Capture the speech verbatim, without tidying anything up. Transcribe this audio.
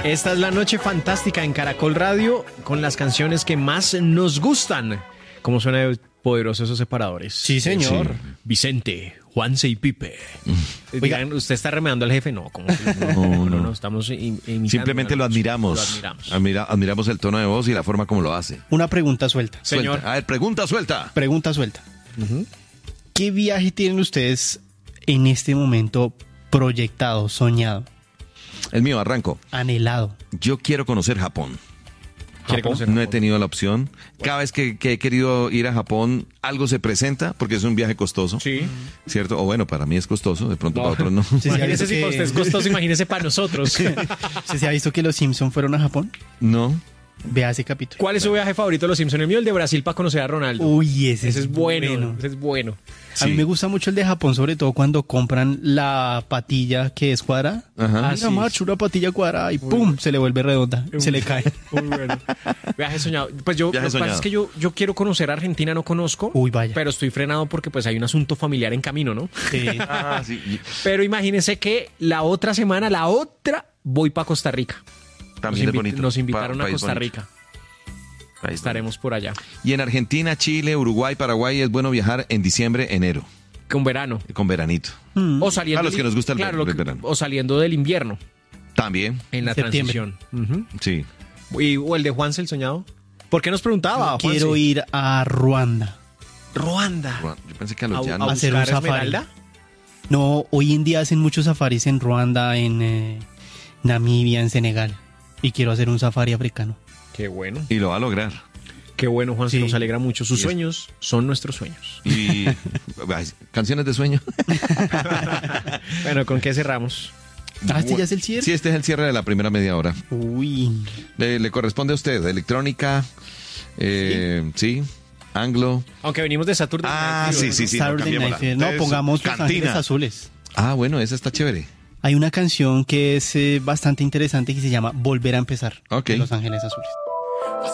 Esta es la noche fantástica en Caracol Radio con las canciones que más nos gustan. ¿Cómo suena de poderosos esos separadores? Sí, señor. Sí. Vicente, Juanse y Pipe. Oiga, Digan, ¿usted está remedando al jefe? No, como que no, no, no, no, estamos im- imitando. Simplemente lo admiramos. Lo admiramos. Admira- admiramos el tono de voz y la forma como lo hace. una pregunta suelta. Señor. Suelta. A ver, pregunta suelta. Pregunta suelta. ¿Qué viaje tienen ustedes en este momento proyectado, soñado, El mío, arranco. anhelado? Yo quiero conocer Japón. ¿Quiere conocer No he Japón? tenido la opción. Cada vez que, que he querido ir a Japón, algo se presenta, porque es un viaje costoso. Sí. ¿Cierto? O bueno, para mí es costoso, de pronto No. para otros no. Sí, sí, ha Imagínese visto si para que- usted es costoso, imagínese para nosotros. ¿Se, se ha visto que los Simpson fueron a Japón? No. Vea ese capítulo. ¿Cuál es su viaje favorito de los Simpsons? El mío, el de Brasil para conocer a Ronaldo. Uy, ese, Ese es bueno, ese es bueno. A mí Sí. me gusta mucho el de Japón, sobre todo cuando compran la patilla que es cuadrada. Ajá. Ah, Mira, sí. macho, una patilla cuadrada y ¡pum! Se le vuelve redonda. Se le cae. Muy bueno. Viaje soñado. Pues yo, Viaje lo que pasa soñado. es que yo, yo quiero conocer Argentina, no conozco. Uy, vaya. Pero estoy frenado porque pues hay un asunto familiar en camino, ¿no? Sí. Ah, sí. Pero imagínense que la otra semana, la otra, voy para Costa Rica. También nos, es invi- bonito. nos invitaron Pa- a país Costa bonito. Rica. País Estaremos por allá. bonito. Y en Argentina, Chile, Uruguay, Paraguay es bueno viajar en diciembre, enero, Con verano. con veranito. O saliendo A los que del- nos gusta el claro, ver- lo el que- verano. O saliendo del invierno También, en la Septiembre. transición. Ujú. sí. Y, o el de Juanse el soñado. ¿Por qué nos preguntaba? Quiero Juanse? ir a Ruanda. Ruanda. Bueno, yo pensé que a A, los a llanos. hacer un buscar safari. Esmeralda. No, hoy en día hacen muchos safaris en Ruanda, en eh, Namibia, en Senegal. Y quiero hacer un safari africano. Qué bueno. Y lo va a lograr. Qué bueno, Juan, Sí. nos alegra mucho. Sus Y es- sueños son nuestros sueños. Y ay, canciones de sueño. Bueno, ¿con qué cerramos? Ah, este ya es el cierre. Sí, este es el cierre de la primera media hora. Uy. Le, le corresponde a usted, electrónica, eh, sí, anglo. Aunque venimos de Saturday Ah, Night Fever, sí, sí, ¿no? sí. no, Saturday Night cambiémosla. Fever. No, Entonces, pongamos Los cantina. Ángeles Azules. Ah, bueno, esa está chévere. Hay una canción que es eh, bastante interesante que se llama Volver a empezar. Ok. De Los Ángeles Azules.